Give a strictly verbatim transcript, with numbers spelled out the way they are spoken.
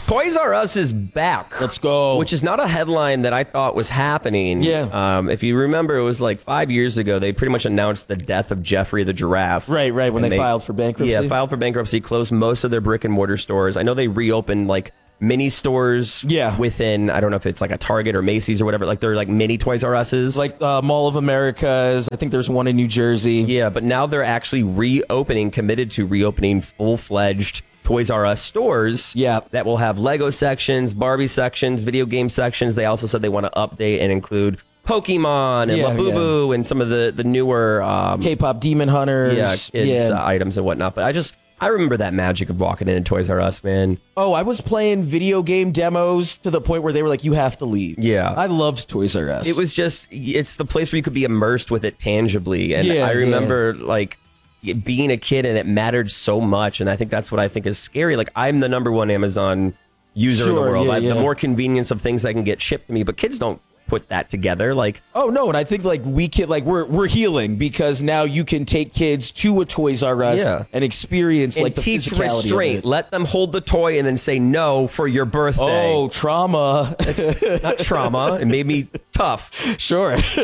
Toys R Us is back. Let's go. Which is not a headline that I thought was happening. Yeah. Um, if you remember, it was like five years ago, they pretty much announced the death of Jeffrey the Giraffe. Right, right, when they, they filed for bankruptcy. Yeah, filed for bankruptcy, closed most of their brick and mortar stores. I know they reopened like mini stores yeah. within, I don't know if it's like a Target or Macy's or whatever. Like they're like mini Toys R Us's. Like uh, Mall of America's. I think there's one in New Jersey. Yeah, but now they're actually reopening, committed to reopening full-fledged Toys R Us stores yeah. that will have Lego sections, Barbie sections, video game sections. They also said they want to update and include Pokemon and yeah, Labubu yeah. and some of the, the newer um, K-pop Demon Hunters. Yeah, kids yeah. Uh, items and whatnot. But I just, I remember that magic of walking into Toys R Us, man. Oh, I was playing video game demos to the point where they were like, you have to leave. Yeah. I loved Toys R Us. It was just, it's the place where you could be immersed with it tangibly. And yeah, I remember yeah. like being a kid and it mattered so much. And I think that's what I think is scary. Like I'm the number one Amazon user sure, in the world. yeah, I, yeah. The more convenience of things that can get shipped to me, but kids don't put that together. Like, oh no, and I think like we can like we're we're healing because now you can take kids to a Toys R Us yeah. and experience and like the teach physicality restraint. of it. Let them hold the toy and then say no for your birthday. Oh, trauma. It's not trauma. It made me tough. Sure.